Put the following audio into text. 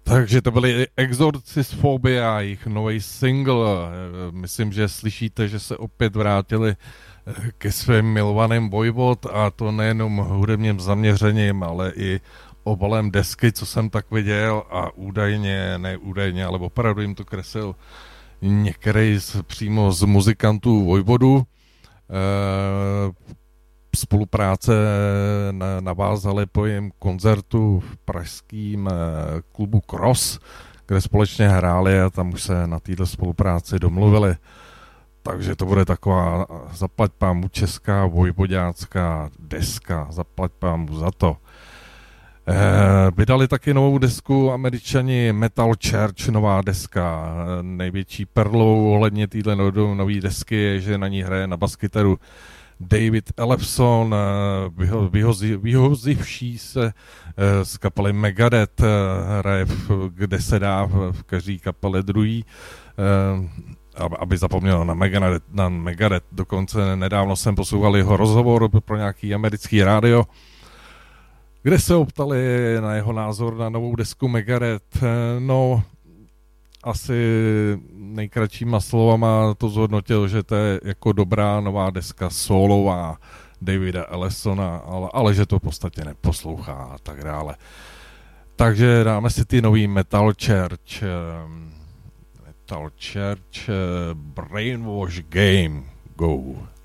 Takže to byly Exorcisphobia, jejich nový single. Myslím, že slyšíte, že se opět vrátili ke svým milovaným Voivod, a to nejenom hudebním zaměřením, ale i obalem desky, co jsem tak viděl, a údajně, ale opravdu jim to kreslil některý přímo z muzikantů Voivodů. Spolupráce navázali po jejím koncertu v pražském klubu Cross, kde společně hráli, a tam už se na této spolupráci domluvili. Takže to bude taková zaplať pámu česká vojvoďácká deska, zaplať pámu za to. Vydali taky novou desku Američani Metal Church, nová deska. Největší perlou ohledně téhle nové desky je, že na ní hraje na baskytaru David Ellefson, vyhozivší se z kapely Megadeth, hraje kde se dá v každé kapele druhý, aby zapomněl na Megadeth. Dokonce nedávno jsem poslouchal jeho rozhovor pro nějaký americký rádio, kde se optali na jeho názor na novou desku Megadeth. No, asi nejkratšíma slovama to zhodnotil, že to je jako dobrá nová deska solová Davida Ellefsona, ale že to v podstatě neposlouchá a tak dále. Takže dáme si ty nový Metal Church, Brainwash Game, go.